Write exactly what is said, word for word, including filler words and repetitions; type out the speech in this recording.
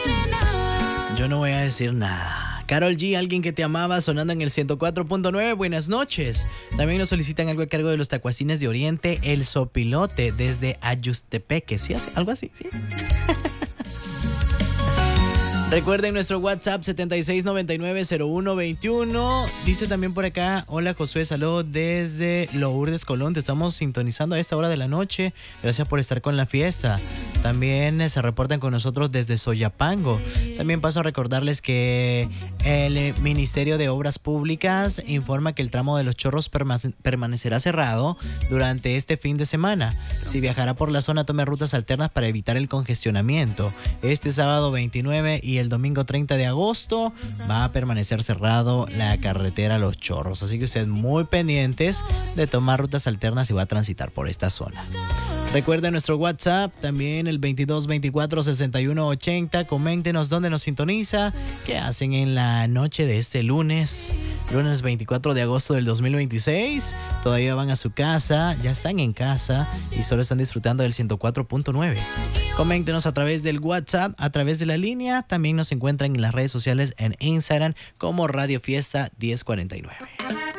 Yo no voy a decir nada. Karol G, alguien que te amaba, sonando en el ciento cuatro punto nueve. Buenas noches. También nos solicitan algo a cargo de los Tacuacines de Oriente, El Sopilote, desde Ayustepeque. ¿Sí? ¿Algo así? ¿Sí? Recuerden nuestro WhatsApp setenta y seis noventa y nueve cero uno veintiuno. Dice también por acá, hola Josué, saludos desde Lourdes, Colón. Te estamos sintonizando a esta hora de la noche. Gracias por estar con la fiesta. También se reportan con nosotros desde Soyapango. También paso a recordarles que el Ministerio de Obras Públicas informa que el tramo de Los Chorros perma- permanecerá cerrado durante este fin de semana. Si viajará por la zona, tome rutas alternas para evitar el congestionamiento. Este sábado veintinueve y el domingo treinta de agosto va a permanecer cerrado la carretera Los Chorros. Así que ustedes muy pendientes de tomar rutas alternas y va a transitar por esta zona. Recuerden nuestro WhatsApp, también el veintidós veinticuatro sesenta y uno ochenta. Coméntenos dónde nos sintoniza, qué hacen en la noche de este lunes, lunes veinticuatro de agosto del dos mil veintiséis. Todavía van a su casa, ya están en casa y solo están disfrutando del ciento cuatro punto nueve. Coméntenos a través del WhatsApp, a través de la línea. También nos encuentran en las redes sociales en Instagram como Radio Fiesta diez cuarenta y nueve.